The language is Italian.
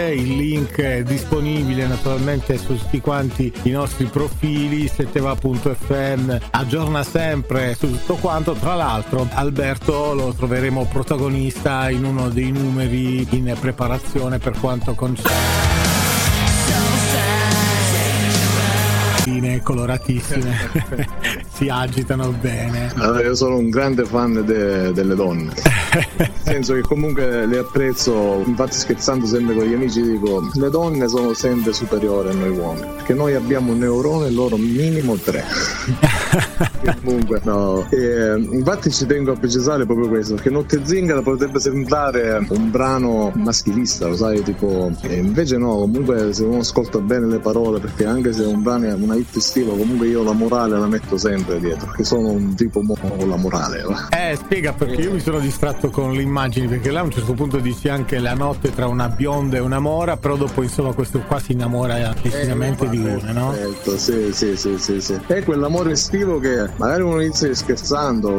Il link è disponibile naturalmente su tutti quanti i nostri profili. Seteva.fm aggiorna sempre su tutto quanto. Tra l'altro Alberto lo troveremo protagonista in uno dei numeri in preparazione per quanto concerne coloratissime. Si agitano bene. Allora, io sono un grande fan delle donne, nel senso che comunque le apprezzo. Infatti, scherzando sempre con gli amici, dico le donne sono sempre superiori a noi uomini, perché noi abbiamo un neurone e loro minimo 3. Comunque no, infatti ci tengo a precisare proprio questo, perché Notte Zingara potrebbe sembrare un brano maschilista, lo sai, tipo, e invece no, comunque se uno ascolta bene le parole, perché anche se un brano è una hit estiva, comunque io la morale la metto sempre dietro, perché sono un tipo con la morale. Spiega, perché io mi sono distratto con le immagini, perché là a un certo punto dici anche la notte tra una bionda e una mora, però dopo insomma questo qua si innamora decisamente di una, no? Sì. È quell'amore estivo che magari uno inizia scherzando,